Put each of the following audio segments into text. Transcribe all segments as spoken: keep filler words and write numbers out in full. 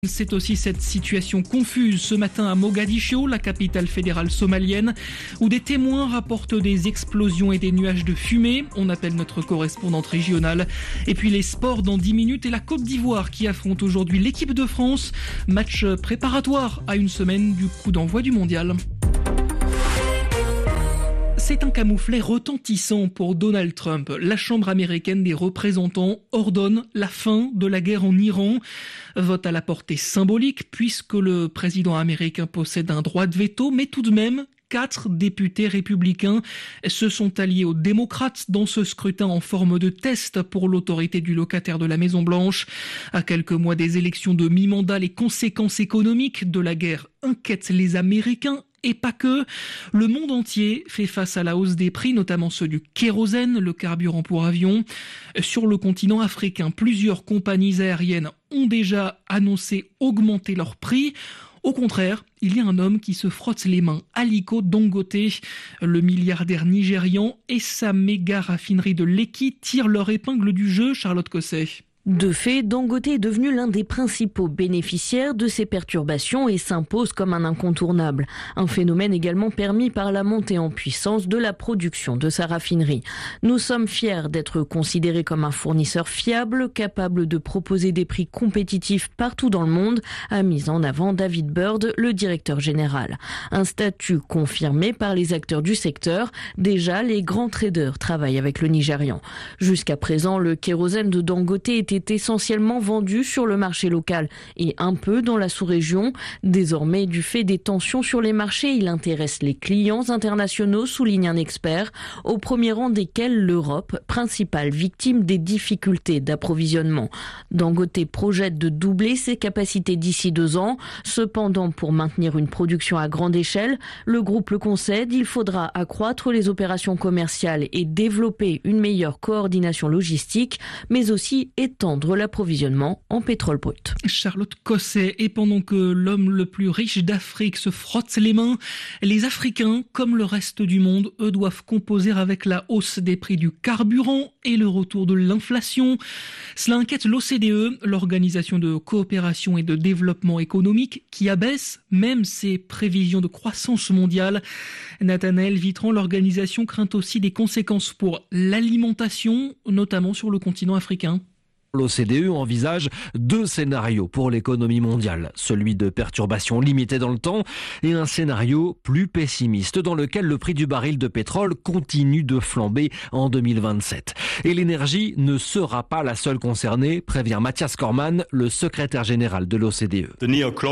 C'est aussi cette situation confuse ce matin à Mogadiscio, la capitale fédérale somalienne, où des témoins rapportent des explosions et des nuages de fumée. On appelle notre correspondante régionale. Et puis les sports dans dix minutes et la Côte d'Ivoire qui affronte aujourd'hui l'équipe de France. Match préparatoire à une semaine du coup d'envoi du mondial. C'est un camouflet retentissant pour Donald Trump. La Chambre américaine des représentants ordonne la fin de la guerre en Iran. Vote à la portée symbolique puisque le président américain possède un droit de veto, mais tout de même, quatre députés républicains se sont alliés aux démocrates dans ce scrutin en forme de test pour l'autorité du locataire de la Maison-Blanche. À quelques mois des élections de mi-mandat, les conséquences économiques de la guerre inquiètent les Américains. Et pas que. Le monde entier fait face à la hausse des prix, notamment ceux du kérosène, le carburant pour avion. Sur le continent africain, plusieurs compagnies aériennes ont déjà annoncé augmenter leurs prix. Au contraire, il y a un homme qui se frotte les mains, Aliko Dangote. Le milliardaire nigérian et sa méga raffinerie de Lekki tirent leur épingle du jeu, Charlotte Cosset. De fait, Dangote est devenu l'un des principaux bénéficiaires de ces perturbations et s'impose comme un incontournable. Un phénomène également permis par la montée en puissance de la production de sa raffinerie. Nous sommes fiers d'être considérés comme un fournisseur fiable, capable de proposer des prix compétitifs partout dans le monde, a mis en avant David Bird, le directeur général. Un statut confirmé par les acteurs du secteur. Déjà, les grands traders travaillent avec le Nigérian. Jusqu'à présent, le kérosène de Dangote était essentiellement vendu sur le marché local et un peu dans la sous-région. Désormais, du fait des tensions sur les marchés, il intéresse les clients internationaux, souligne un expert, au premier rang desquels l'Europe, principale victime des difficultés d'approvisionnement. Dangote projette de doubler ses capacités d'ici deux ans. Cependant, pour maintenir une production à grande échelle, le groupe le concède, il faudra accroître les opérations commerciales et développer une meilleure coordination logistique, mais aussi étendre l'approvisionnement en pétrole brut. Charlotte Cosset. Et pendant que l'homme le plus riche d'Afrique se frotte les mains, les Africains, comme le reste du monde, eux doivent composer avec la hausse des prix du carburant et le retour de l'inflation. Cela inquiète l'O C D E, l'Organisation de coopération et de développement économique, qui abaisse même ses prévisions de croissance mondiale. Nathanaël Vitran, l'organisation craint aussi des conséquences pour l'alimentation, notamment sur le continent africain. L'O C D E envisage deux scénarios pour l'économie mondiale, celui de perturbations limitées dans le temps et un scénario plus pessimiste dans lequel le prix du baril de pétrole continue de flamber en deux mille vingt-sept. Et l'énergie ne sera pas la seule concernée, prévient Mathias Cormann, le secrétaire général de l'O C D E.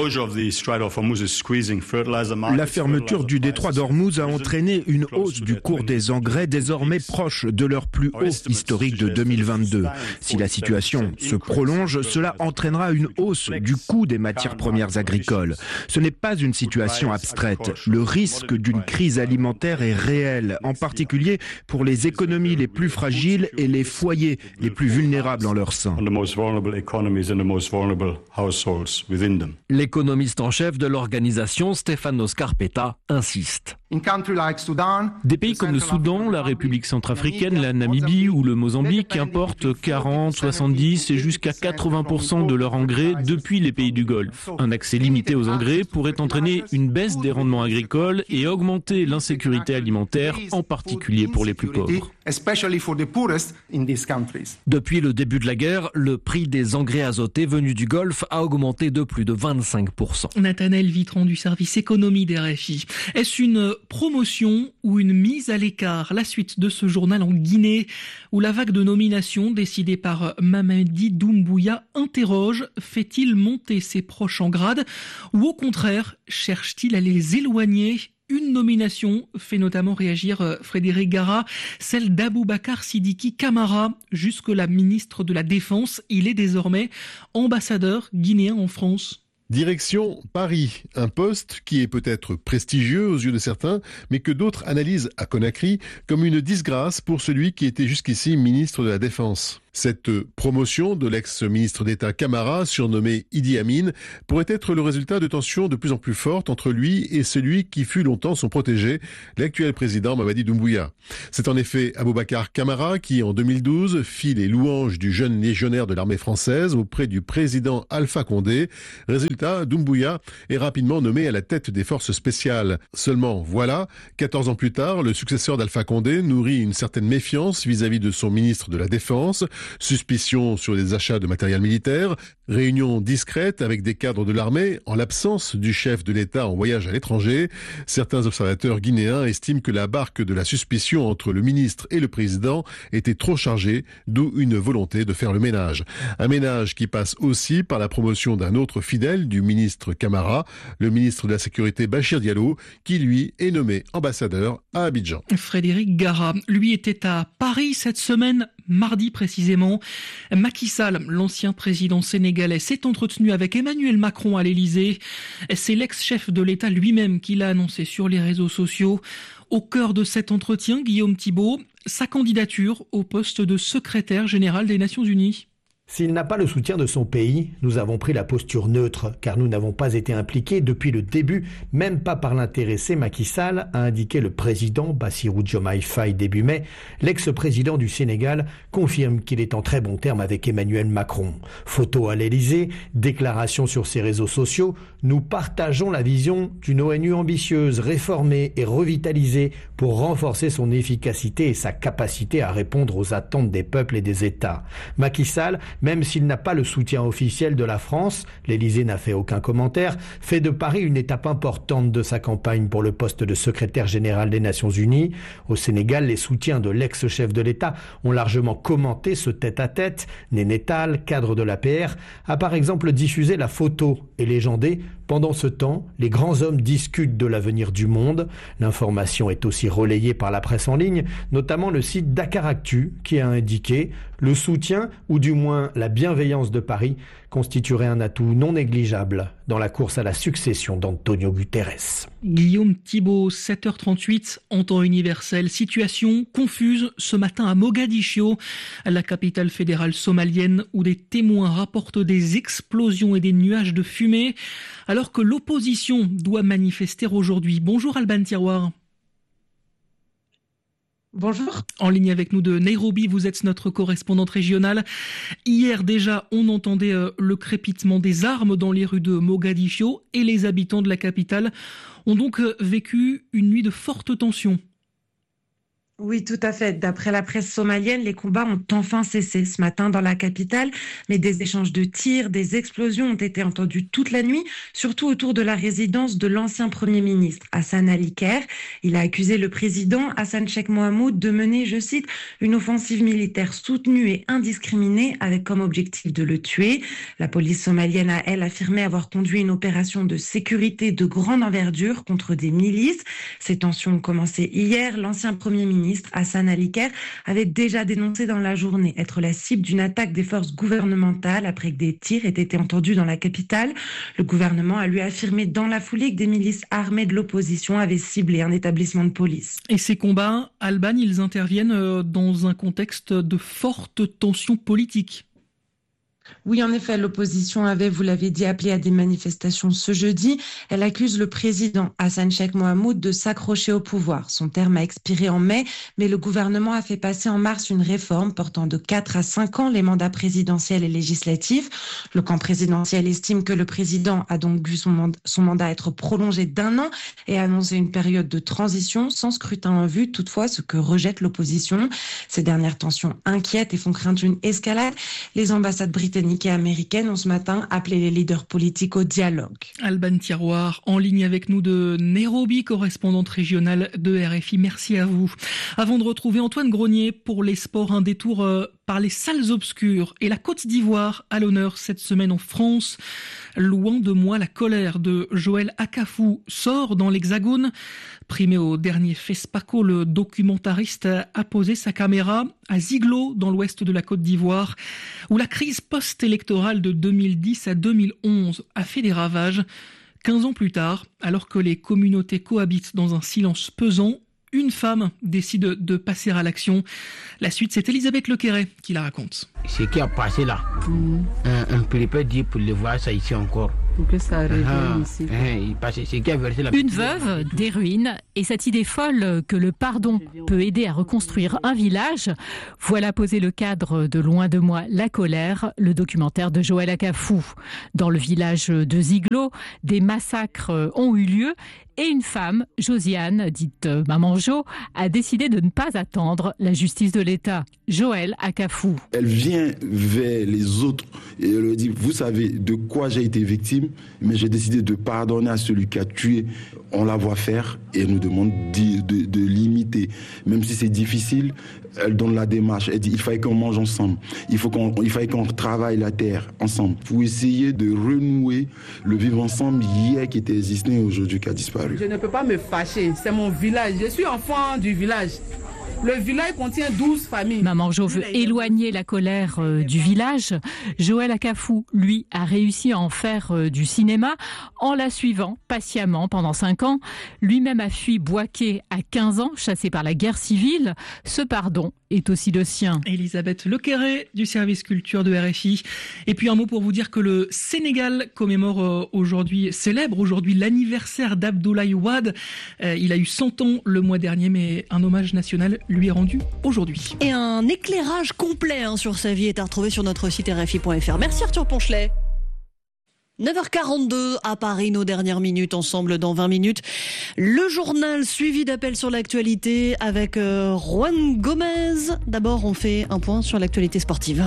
La fermeture du détroit d'Ormuz a entraîné une hausse du cours des engrais désormais proche de leur plus haut historique de deux mille vingt-deux. Si la situation se prolonge, cela entraînera une hausse du coût des matières premières agricoles. Ce n'est pas une situation abstraite. Le risque d'une crise alimentaire est réel, en particulier pour les économies les plus fragiles et les foyers les plus vulnérables en leur sein. L'économiste en chef de l'organisation, Stefano Scarpetta, insiste. Des pays comme le Soudan, la République centrafricaine, la Namibie ou le Mozambique importent quarante, soixante-dix et jusqu'à quatre-vingts pour cent de leur engrais depuis les pays du Golfe. Un accès limité aux engrais pourrait entraîner une baisse des rendements agricoles et augmenter l'insécurité alimentaire, en particulier pour les plus pauvres. Depuis le début de la guerre, le prix des engrais azotés venus du Golfe a augmenté de plus de vingt-cinq pour cent. Nathanaël Vitran du service économie des R F I. Est-ce une promotion ou une mise à l'écart? La suite de ce journal en Guinée, où la vague de nominations décidée par Mamadi Doumbouya interroge, fait-il monter ses proches en grade ou au contraire cherche-t-il à les éloigner? Une nomination fait notamment réagir Frédéric Gara, celle d'Aboubacar Sidiki Camara, jusque-là ministre de la Défense. Il est désormais ambassadeur guinéen en France. Direction Paris, un poste qui est peut-être prestigieux aux yeux de certains, mais que d'autres analysent à Conakry comme une disgrâce pour celui qui était jusqu'ici ministre de la Défense. Cette promotion de l'ex-ministre d'État Camara, surnommé Idi Amin, pourrait être le résultat de tensions de plus en plus fortes entre lui et celui qui fut longtemps son protégé, l'actuel président Mamadi Doumbouya. C'est en effet Aboubacar Camara qui, en deux mille douze, fit les louanges du jeune légionnaire de l'armée française auprès du président Alpha Condé. Résultat, Doumbouya est rapidement nommé à la tête des forces spéciales. Seulement, voilà, quatorze ans plus tard, le successeur d'Alpha Condé nourrit une certaine méfiance vis-à-vis de son ministre de la Défense. Suspicion sur les achats de matériel militaire, réunion discrète avec des cadres de l'armée en l'absence du chef de l'État en voyage à l'étranger. Certains observateurs guinéens estiment que la barque de la suspicion entre le ministre et le président était trop chargée, d'où une volonté de faire le ménage. Un ménage qui passe aussi par la promotion d'un autre fidèle du ministre Camara, le ministre de la Sécurité Bachir Diallo, qui lui est nommé ambassadeur à Abidjan. Frédéric Gara, lui, était à Paris cette semaine, mardi précisément. Macky Sall, l'ancien président sénégalais, s'est entretenu avec Emmanuel Macron à l'Élysée. C'est l'ex-chef de l'État lui-même qui l'a annoncé sur les réseaux sociaux. Au cœur de cet entretien, Guillaume Thibault, sa candidature au poste de secrétaire général des Nations Unies. S'il n'a pas le soutien de son pays, nous avons pris la posture neutre, car nous n'avons pas été impliqués depuis le début, même pas par l'intéressé Macky Sall, a indiqué le président Bassirou Diomaye Faye début mai. L'ex-président du Sénégal confirme qu'il est en très bon terme avec Emmanuel Macron. Photo à l'Élysée, déclaration sur ses réseaux sociaux, nous partageons la vision d'une O N U ambitieuse, réformée et revitalisée pour renforcer son efficacité et sa capacité à répondre aux attentes des peuples et des États. Macky Sall, même s'il n'a pas le soutien officiel de la France, l'Élysée n'a fait aucun commentaire, fait de Paris une étape importante de sa campagne pour le poste de secrétaire général des Nations Unies. Au Sénégal, les soutiens de l'ex-chef de l'État ont largement commenté ce tête-à-tête. Néné Tall, cadre de l'A P R, a par exemple diffusé la photo et légendé « Pendant ce temps, les grands hommes discutent de l'avenir du monde ». L'information est aussi relayée par la presse en ligne, notamment le site Dakaractu, qui a indiqué « Le soutien, ou du moins la bienveillance de Paris, constituerait un atout non négligeable dans la course à la succession d'Antonio Guterres ». Guillaume Thibault, sept heures trente-huit, en temps universel. Situation confuse ce matin à Mogadiscio, la capitale fédérale somalienne, où des témoins rapportent des explosions et des nuages de fumée, alors que l'opposition doit manifester aujourd'hui. Bonjour Alban Tiroir. Bonjour. En ligne avec nous de Nairobi, vous êtes notre correspondante régionale. Hier déjà, on entendait le crépitement des armes dans les rues de Mogadiscio et les habitants de la capitale ont donc vécu une nuit de forte tension. Oui, tout à fait. D'après la presse somalienne, les combats ont enfin cessé ce matin dans la capitale, mais des échanges de tirs, des explosions ont été entendus toute la nuit, surtout autour de la résidence de l'ancien Premier ministre, Hassan Ali Kher. Il a accusé le président Hassan Sheikh Mohamud de mener, je cite, une offensive militaire soutenue et indiscriminée avec comme objectif de le tuer. La police somalienne a, elle, affirmé avoir conduit une opération de sécurité de grande envergure contre des milices. Ces tensions ont commencé hier. L'ancien Premier ministre Hassan Ali Kher avait déjà dénoncé dans la journée être la cible d'une attaque des forces gouvernementales après que des tirs aient été entendus dans la capitale. Le gouvernement a lui affirmé dans la foulée que des milices armées de l'opposition avaient ciblé un établissement de police. Et ces combats, Alban, ils interviennent dans un contexte de forte tension politique. Oui, en effet, l'opposition avait, vous l'avez dit, appelé à des manifestations ce jeudi. Elle accuse le président Hassan Sheikh Mohamud de s'accrocher au pouvoir. Son terme a expiré en mai, mais le gouvernement a fait passer en mars une réforme portant de quatre à cinq ans les mandats présidentiels et législatifs. Le camp présidentiel estime que le président a donc vu son mandat, son mandat être prolongé d'un an et a annoncé une période de transition sans scrutin en vue, toutefois, ce que rejette l'opposition. Ces dernières tensions inquiètent et font craindre une escalade. Les ambassades britanniques et américaines ont ce matin appelé les leaders politiques au dialogue. Alban Tiroir, en ligne avec nous de Nairobi, correspondante régionale de R F I. Merci à vous. Avant de retrouver Antoine Grenier pour les sports, un détour par les salles obscures et la Côte d'Ivoire à l'honneur cette semaine en France. Loin de moi, la colère de Joël Akafou sort dans l'Hexagone. Primé au dernier FESPACO, le documentariste a posé sa caméra à Ziglo, dans l'ouest de la Côte d'Ivoire, où la crise post-électorale de deux mille dix à deux mille onze a fait des ravages. quinze ans plus tard, alors que les communautés cohabitent dans un silence pesant, une femme décide de passer à l'action. La suite, c'est Elisabeth Lequeret qui la raconte. Ce qui a passé là, mmh. on ne peut pas dire pour le voir ça ici encore. Pour que ça arrive ah, ici. Hein, passé, ce qui a versé la une veuve, des ruines, et cette idée folle que le pardon peut aider à reconstruire un village. Voilà poser le cadre de Loin de moi la colère, le documentaire de Joël Akafou. Dans le village de Ziglo, des massacres ont eu lieu et une femme, Josiane, dite Maman Jo, a décidé de ne pas attendre la justice de l'État. Joël Akafou. Elle vient vers les autres et elle leur dit, vous savez de quoi j'ai été victime, mais j'ai décidé de pardonner à celui qui a tué. On la voit faire et elle nous demande de, de, de l'imiter. Même si c'est difficile, elle donne la démarche. Elle dit, il fallait qu'on mange ensemble. Il, faut qu'on, il fallait qu'on travaille la terre ensemble. Pour essayer de renouer le vivre ensemble hier qui était existé et aujourd'hui qui a disparu. Je ne peux pas me fâcher. C'est mon village. Je suis enfant du village. Le village contient douze familles. Maman Jo veut éloigner la colère euh, du village. Joël Akafou, lui, a réussi à en faire euh, du cinéma en la suivant patiemment pendant cinq ans. Lui-même a fui Bouaké à quinze ans, chassé par la guerre civile. Ce pardon est aussi le sien. Elisabeth Lequeret du service culture de R F I. Et puis un mot pour vous dire que le Sénégal commémore euh, aujourd'hui, célèbre aujourd'hui l'anniversaire d'Abdoulaye Wade. Euh, il a eu cent ans le mois dernier, mais un hommage national lui est rendu aujourd'hui. Et un éclairage complet hein, sur sa vie est à retrouver sur notre site R F I point F R. Merci Arthur Ponchelet. neuf heures quarante-deux à Paris, nos dernières minutes ensemble dans vingt minutes. Le journal suivi d'appels sur l'actualité avec euh, Juan Gomez. D'abord, on fait un point sur l'actualité sportive.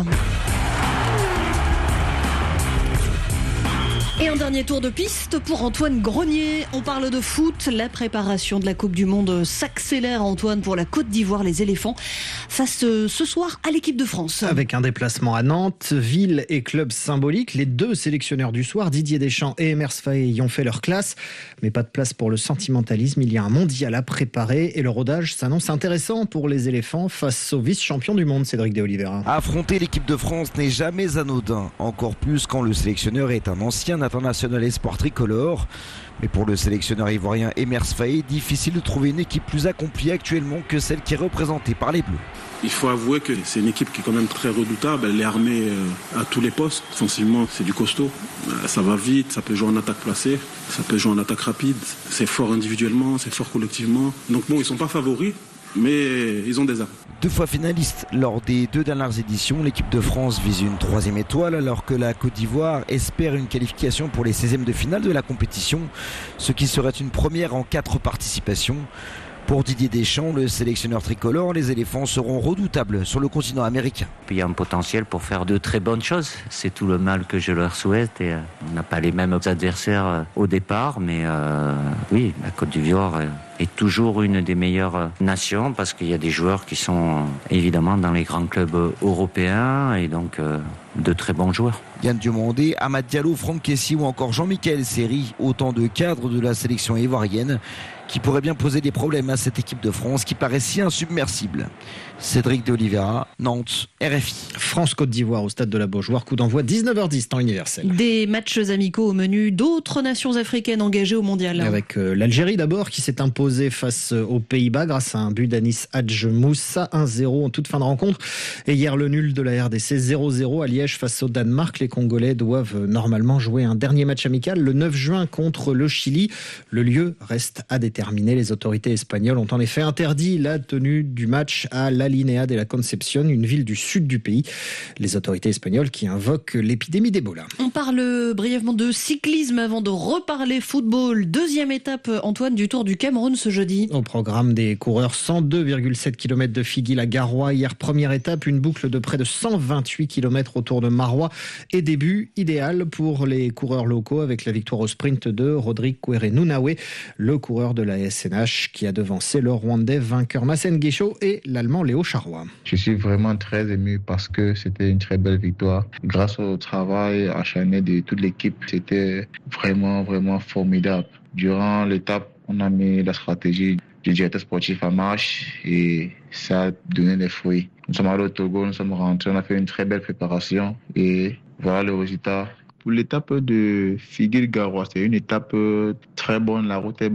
Et un dernier tour de piste pour Antoine Grenier. On parle de foot. La préparation de la Coupe du Monde s'accélère, Antoine, pour la Côte d'Ivoire. Les éléphants face ce soir à l'équipe de France. Avec un déplacement à Nantes, ville et club symbolique. Les deux sélectionneurs du soir, Didier Deschamps et Emers Faé, y ont fait leur classe. Mais pas de place pour le sentimentalisme. Il y a un mondial à préparer et le rodage s'annonce intéressant pour les éléphants face au vice-champion du monde, Cédric de Oliveira. Affronter l'équipe de France n'est jamais anodin. Encore plus quand le sélectionneur est un ancien international espoir tricolore. Mais pour le sélectionneur ivoirien Emers Faé, difficile de trouver une équipe plus accomplie actuellement que celle qui est représentée par les Bleus. Il faut avouer que c'est une équipe qui est quand même très redoutable. Elle est armée à tous les postes. Offensivement, c'est du costaud. Ça va vite, ça peut jouer en attaque placée, ça peut jouer en attaque rapide. C'est fort individuellement, c'est fort collectivement. Donc bon, ils ne sont pas favoris, mais ils ont des armes. Deux fois finaliste lors des deux dernières éditions, l'équipe de France vise une troisième étoile alors que la Côte d'Ivoire espère une qualification pour les seizièmes de finale de la compétition, ce qui serait une première en quatre participations. Pour Didier Deschamps, le sélectionneur tricolore, les éléphants seront redoutables sur le continent américain. Il y a un potentiel pour faire de très bonnes choses. C'est tout le mal que je leur souhaite. Et on n'a pas les mêmes adversaires au départ, mais euh, oui, la Côte d'Ivoire est toujours une des meilleures nations parce qu'il y a des joueurs qui sont évidemment dans les grands clubs européens et donc euh, de très bons joueurs. Yann Diomandé, Amad Diallo, Franck Kessie ou encore Jean-Michel Seri, autant de cadres de la sélection ivoirienne qui pourraient bien poser des problèmes à cette équipe de France qui paraît si insubmersible. Cédric de Oliveira, Nantes, R F I. France-Côte d'Ivoire au stade de la Beaujoire, coup d'envoi dix-neuf heures dix, temps universel. Des matchs amicaux au menu d'autres nations africaines engagées au mondial. Avec euh, l'Algérie d'abord qui s'est imposée face aux Pays-Bas grâce à un but d'Anis Hadj Moussa, un zéro en toute fin de rencontre. Et hier le nul de la R D C zéro zéro à Liège face au Danemark. Les Congolais doivent normalement jouer un dernier match amical le neuf juin contre le Chili. Le lieu reste à déterminer. Les autorités espagnoles ont en effet interdit la tenue du match à l'Alinea de la Concepción, une ville du sud du pays. Les autorités espagnoles qui invoquent l'épidémie d'Ebola. On parle brièvement de cyclisme avant de reparler football. Deuxième étape, Antoine, du Tour du Cameroun ce jeudi. Au programme des coureurs, cent deux virgule sept kilomètres de Figuil-la-Garoua. Hier, première étape, une boucle de près de cent vingt-huit kilomètres autour de Marois. Et début idéal pour les coureurs locaux avec la victoire au sprint de Rodrigue Kouéré-Nounaoué, le coureur de la S N H qui a devancé le Rwandais vainqueur Massen Guécho et l'Allemand Léo Charrois. Je suis vraiment très ému parce que c'était une très belle victoire. Grâce au travail acharné de toute l'équipe, c'était vraiment, vraiment formidable. Durant l'étape, on a mis la stratégie du directeur sportif en marche et ça a donné des fruits. Nous sommes allés au Togo, nous sommes rentrés, on a fait une très belle préparation et voilà le résultat. Pour l'étape de Figuil-Garoua, c'est une étape très bonne, la route est bonne.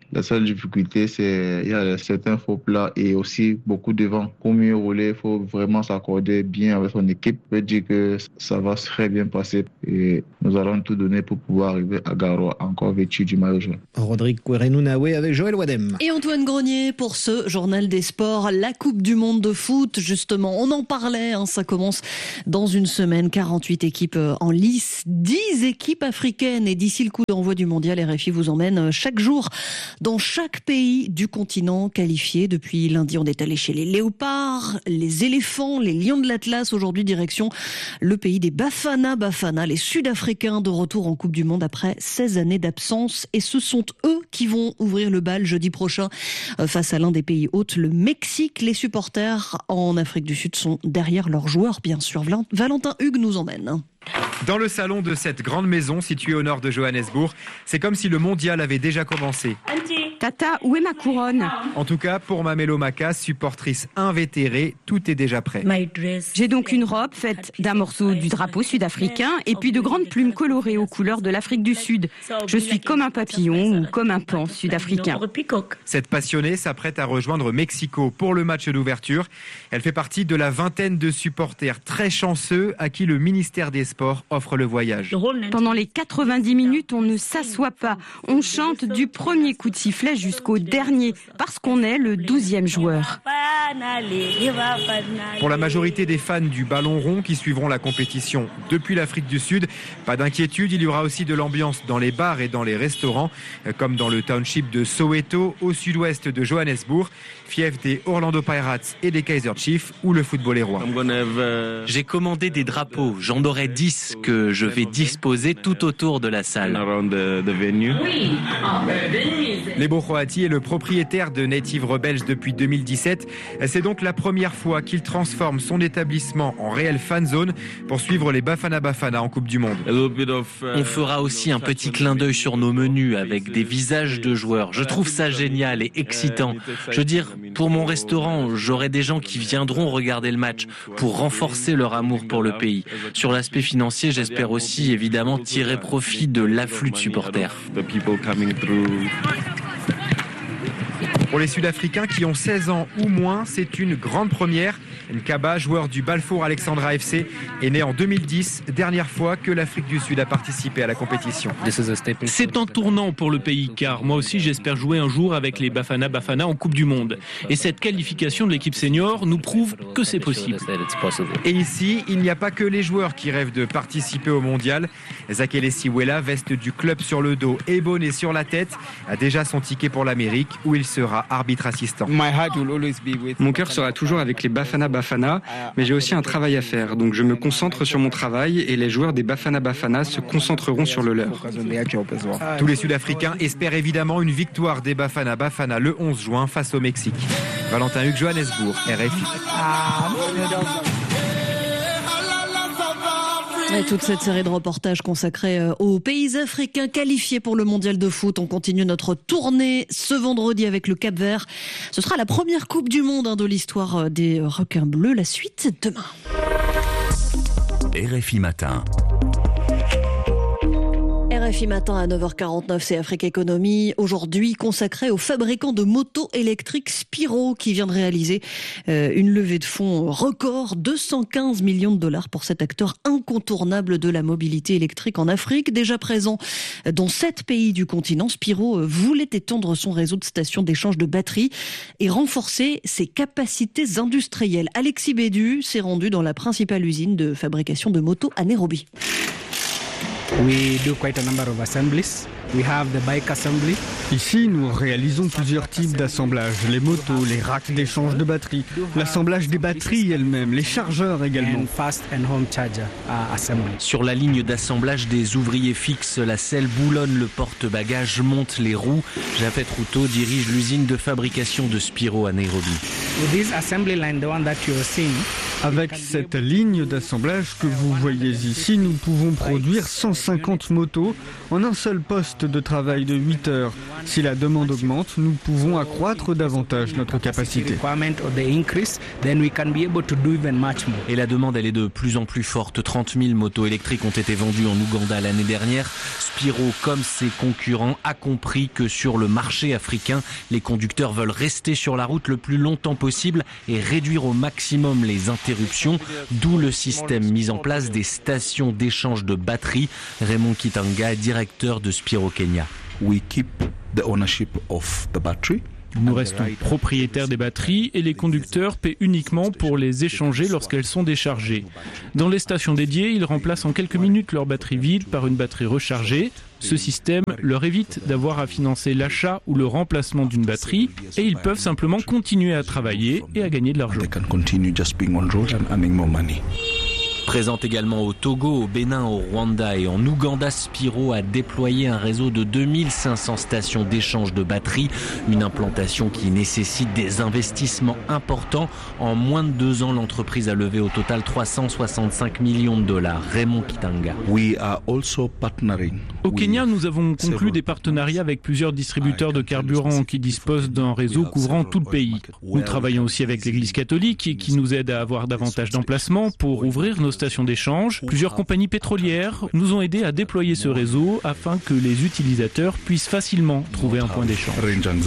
La seule difficulté, c'est il y a certains faux plats et aussi beaucoup de vent. Pour mieux rouler, il faut vraiment s'accorder bien avec son équipe. Je peux dire que ça va très bien passer et nous allons tout donner pour pouvoir arriver à Garoua encore vêtu du maillot jaune. Rodrigue Kouerenounaoué avec Joël Wadem. Et Antoine Grenier pour ce journal des sports, la Coupe du Monde de foot, justement, on en parlait, hein, ça commence dans une semaine, quarante-huit équipes en lice, dix équipes africaines et d'ici le coup d'envoi du mondial, R F I vous emmène chaque jour dans chaque pays du continent qualifié. Depuis lundi, on est allé chez les léopards, les éléphants, les lions de l'Atlas, aujourd'hui direction le pays des Bafana Bafana, les Sud-Africains de retour en Coupe du Monde après seize années d'absence et ce sont eux qui vont ouvrir le bal jeudi prochain face à l'un des pays hôtes, le Mexique. Les supporters en Afrique du Sud sont derrière leurs joueurs, bien sûr. Valentin Hugues nous emmène. Dans le salon de cette grande maison située au nord de Johannesburg, c'est comme si le mondial avait déjà commencé. Tata, où est ma couronne ? En tout cas, pour Mamelo Maka, supportrice invétérée, tout est déjà prêt. J'ai donc une robe faite d'un morceau du drapeau sud-africain et puis de grandes plumes colorées aux couleurs de l'Afrique du Sud. Je suis comme un papillon ou comme un pan sud-africain. Cette passionnée s'apprête à rejoindre Mexico pour le match d'ouverture. Elle fait partie de la vingtaine de supporters très chanceux à qui le ministère des Sports offre le voyage. Pendant les quatre-vingt-dix minutes, on ne s'assoit pas. On chante du premier coup de sifflet jusqu'au dernier, parce qu'on est le douzième joueur. Pour la majorité des fans du ballon rond qui suivront la compétition depuis l'Afrique du Sud, pas d'inquiétude, il y aura aussi de l'ambiance dans les bars et dans les restaurants, comme dans le township de Soweto, au sud-ouest de Johannesburg, fief des Orlando Pirates et des Kaizer Chiefs, où le football est roi. J'ai commandé des drapeaux, j'en aurai dix que je vais disposer tout autour de la salle. Lebo Croati est le propriétaire de Native Rebels depuis deux mille dix-sept. C'est donc la première fois qu'il transforme son établissement en réelle fan zone pour suivre les Bafana Bafana en Coupe du Monde. On fera aussi un petit clin d'œil sur nos menus avec des visages de joueurs. Je trouve ça génial et excitant. Je veux dire, pour mon restaurant, j'aurai des gens qui viendront regarder le match pour renforcer leur amour pour le pays. Sur l'aspect financier, j'espère aussi évidemment tirer profit de l'afflux de supporters. Pour les Sud-Africains qui ont seize ans ou moins, c'est une grande première. Nkaba, joueur du Balfour Alexandra F C, est né en deux mille dix, dernière fois que l'Afrique du Sud a participé à la compétition. C'est un tournant pour le pays, car moi aussi j'espère jouer un jour avec les Bafana Bafana en Coupe du Monde. Et cette qualification de l'équipe senior nous prouve que c'est possible. Et ici, il n'y a pas que les joueurs qui rêvent de participer au mondial. Zakele Siwela, veste du club sur le dos et bonnet sur la tête, a déjà son ticket pour l'Amérique, où il sera arbitre assistant. Mon cœur sera toujours avec les Bafana Bafana, mais j'ai aussi un travail à faire. Donc je me concentre sur mon travail et les joueurs des Bafana Bafana se concentreront sur le leur. Tous les Sud-Africains espèrent évidemment une victoire des Bafana Bafana le onze juin face au Mexique. Valentin Hugues, Johannesburg, R F I. Et toute cette série de reportages consacrés aux pays africains qualifiés pour le mondial de foot. On continue notre tournée ce vendredi avec le Cap-Vert. Ce sera la première Coupe du Monde hein, de l'histoire des requins bleus. La suite demain. R F I Matin. R F I Matin à neuf heures quarante-neuf, c'est Afrique Économie. Aujourd'hui consacré au fabricant de motos électriques Spiro qui vient de réaliser euh, une levée de fonds record, deux cent quinze millions de dollars pour cet acteur incontournable de la mobilité électrique en Afrique. Déjà présent dans sept pays du continent, Spiro voulait étendre son réseau de stations d'échange de batteries et renforcer ses capacités industrielles. Alexis Bédu s'est rendu dans la principale usine de fabrication de motos à Nairobi. We do quite a number of assemblies. We have the bike assembly. Ici, nous réalisons plusieurs types d'assemblages. Les motos, les racks d'échange de batteries, l'assemblage des batteries elles-mêmes, les chargeurs également. And fast and home charger uh, assembly. Sur la ligne d'assemblage des ouvriers fixes, la selle boulonne le porte-bagages, monte les roues. Japhet Routo dirige l'usine de fabrication de Spiro à Nairobi. With this assembly line, the one that you are seeing, Avec cette ligne d'assemblage que vous voyez ici, nous pouvons produire cent cinquante motos en un seul poste de travail de huit heures. Si la demande augmente, nous pouvons accroître davantage notre capacité. Et la demande, elle est de plus en plus forte. trente mille motos électriques ont été vendues en Ouganda l'année dernière. Spiro, comme ses concurrents, a compris que sur le marché africain, les conducteurs veulent rester sur la route le plus longtemps possible et réduire au maximum les interruptions, d'où le système mis en place des stations d'échange de batteries. Raymond Kitanga, directeur de Spiro Kenya. We keep the ownership of the battery. Nous restons propriétaires des batteries et les conducteurs paient uniquement pour les échanger lorsqu'elles sont déchargées. Dans les stations dédiées, ils remplacent en quelques minutes leur batterie vide par une batterie rechargée. Ce système leur évite d'avoir à financer l'achat ou le remplacement d'une batterie et ils peuvent simplement continuer à travailler et à gagner de l'argent. Présente également au Togo, au Bénin, au Rwanda et en Ouganda, Spiro a déployé un réseau de deux mille cinq cents stations d'échange de batteries. Une implantation qui nécessite des investissements importants. En moins de deux ans, l'entreprise a levé au total trois cent soixante-cinq millions de dollars. Raymond Kitanga. We are also partnering. Au Kenya, nous avons conclu des partenariats avec plusieurs distributeurs de carburant qui disposent d'un réseau couvrant tout le pays. Nous travaillons aussi avec l'Église catholique qui nous aide à avoir davantage d'emplacements pour ouvrir nos stations d'échange. Plusieurs compagnies pétrolières nous ont aidés à déployer ce réseau afin que les utilisateurs puissent facilement trouver un point d'échange.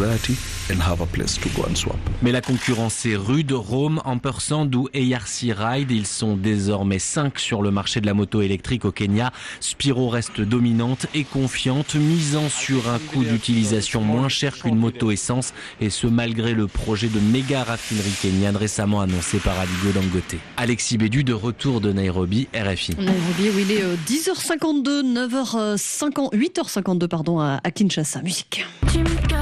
Mais la concurrence est rude. Rome, Ampersand ou A R C Ride, ils sont désormais cinq sur le marché de la moto électrique au Kenya. Spiro reste dominante et confiante, misant sur un coût d'utilisation moins cher qu'une moto essence, et ce malgré le projet de méga raffinerie kenyane récemment annoncé par Aliko Dangote. Alexis Bédu de retour de Nairobi, R F I. Nairobi, où il est dix heures cinquante-deux, neuf heures cinquante, huit heures cinquante-deux pardon, à Kinshasa. Musique.